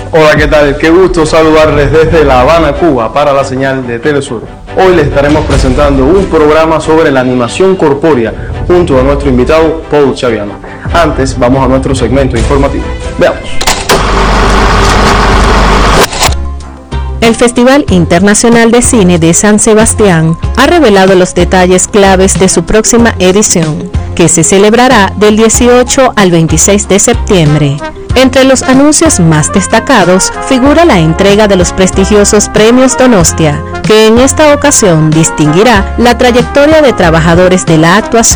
Hola, ¿qué tal? Qué gusto saludarles desde La Habana, Cuba, para la señal de Telesur. Hoy les estaremos presentando un programa sobre la animación corpórea junto a nuestro invitado Paul Chaviano. Antes, vamos a nuestro segmento informativo. Veamos. El Festival Internacional de Cine de San Sebastián ha revelado los detalles claves de su próxima edición, que se celebrará del 18 al 26 de septiembre. Entre los anuncios más destacados figura la entrega de los prestigiosos premios Donostia, que en esta ocasión distinguirá la trayectoria de trabajadores de la actuación